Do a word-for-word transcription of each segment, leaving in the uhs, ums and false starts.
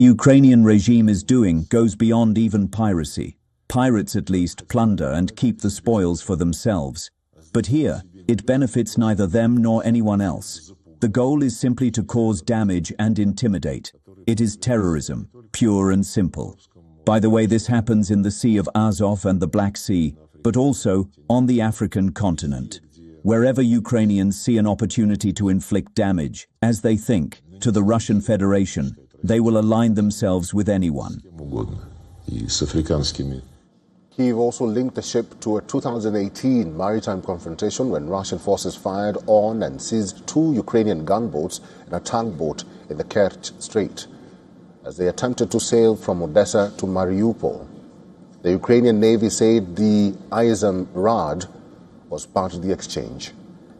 Ukrainian regime is doing goes beyond even piracy. Pirates at least plunder and keep the spoils for themselves. But here, it benefits neither them nor anyone else. The goal is simply to cause damage and intimidate. It is terrorism, pure and simple. By the way, this happens in the Sea of Azov and the Black Sea, but also on the African continent. Wherever Ukrainians see an opportunity to inflict damage, as they think, to the Russian Federation, they will align themselves with anyone. Kyiv also linked the ship to a two thousand eighteen maritime confrontation when Russian forces fired on and seized two Ukrainian gunboats and a tugboat in the Kerch Strait as they attempted to sail from Odessa to Mariupol. The Ukrainian Navy said the Izum Rad was part of the exchange.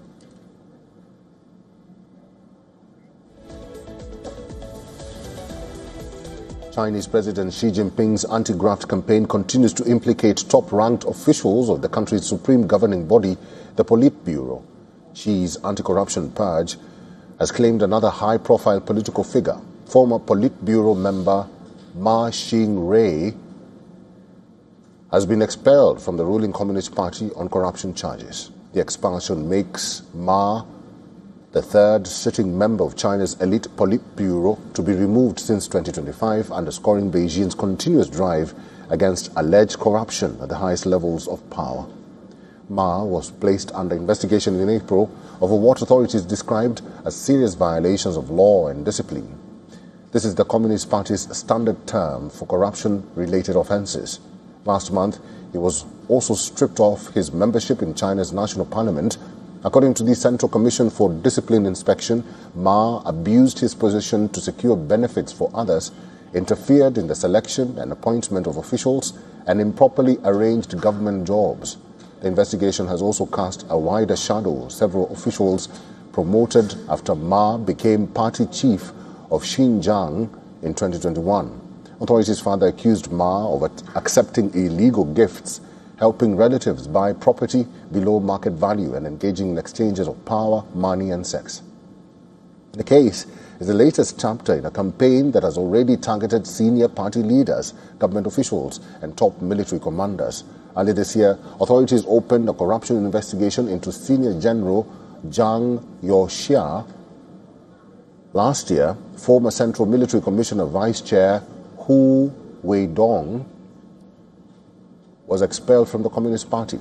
Chinese President Xi Jinping's anti-graft campaign continues to implicate top-ranked officials of the country's supreme governing body, the Politburo. Xi's anti-corruption purge has claimed another high-profile political figure, former Politburo member Ma Xing-rui, has been expelled from the ruling Communist Party on corruption charges. The expulsion makes Ma the third sitting member of China's elite Politburo to be removed since twenty twenty-five, underscoring Beijing's continuous drive against alleged corruption at the highest levels of power. Ma was placed under investigation in April over what authorities described as serious violations of law and discipline. This is the Communist Party's standard term for corruption-related offenses. Last month, he was also stripped of his membership in China's national parliament. According to the Central Commission for Discipline Inspection, Ma abused his position to secure benefits for others, interfered in the selection and appointment of officials, and improperly arranged government jobs. The investigation has also cast a wider shadow on several officials promoted after Ma became party chief of Xinjiang in twenty twenty-one. Authorities further accused Ma of accepting illegal gifts, helping relatives buy property below market value, and engaging in exchanges of power, money, and sex. The case is the latest chapter in a campaign that has already targeted senior party leaders, government officials, and top military commanders. Earlier this year, authorities opened a corruption investigation into Senior General Zhang Youxia. Last year, former Central Military Commissioner Vice Chair Hu Weidong was expelled from the Communist Party.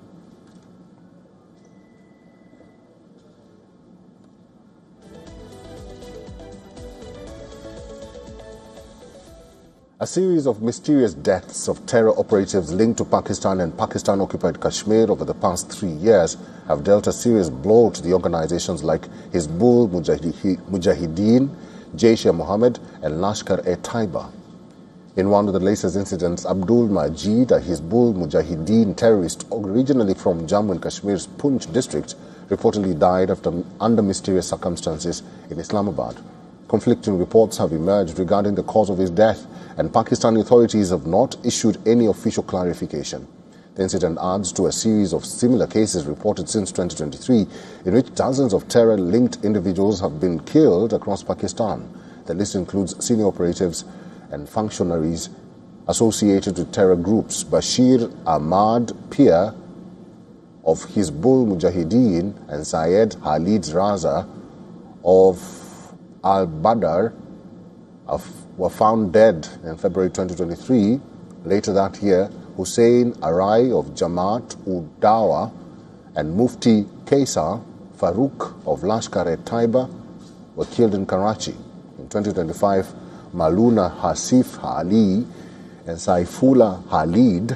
A series of mysterious deaths of terror operatives linked to Pakistan and Pakistan-occupied Kashmir over the past three years have dealt a serious blow to the organizations like Hizbul Mujahideen, Jaish-e-Mohammed, and Lashkar-e-Taiba. In one of the latest incidents, Abdul Majid, a Hizbul Mujahideen terrorist originally from Jammu and Kashmir's Poonch district, reportedly died after, under mysterious circumstances in Islamabad. Conflicting reports have emerged regarding the cause of his death, and Pakistani authorities have not issued any official clarification. The incident adds to a series of similar cases reported since twenty twenty-three, in which dozens of terror-linked individuals have been killed across Pakistan. The list includes senior operatives and functionaries associated with terror groups. Bashir Ahmad Pir of Hizbul Mujahideen and Syed Khalid Raza of Al-Badr were found dead in February twenty twenty-three. Later that year, Hussein Arai of Jamaat-ud-Dawa and Mufti Kaisar Farooq of Lashkar-e-Taiba were killed in Karachi. In twenty twenty-five, Maluna Hasif Ali and Saifullah Khalid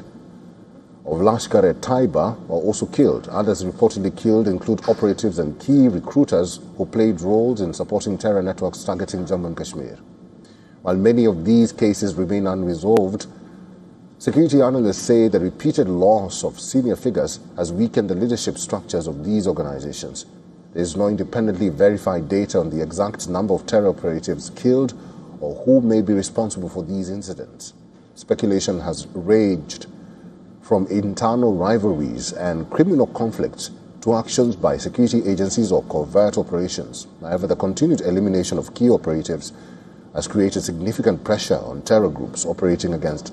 of Lashkar-e-Taiba were also killed. Others reportedly killed include operatives and key recruiters who played roles in supporting terror networks targeting Jammu and Kashmir. While many of these cases remain unresolved, security analysts say the repeated loss of senior figures has weakened the leadership structures of these organizations. There is no independently verified data on the exact number of terror operatives killed or who may be responsible for these incidents. Speculation has raged from internal rivalries and criminal conflicts to actions by security agencies or covert operations. However, the continued elimination of key operatives has created significant pressure on terror groups operating against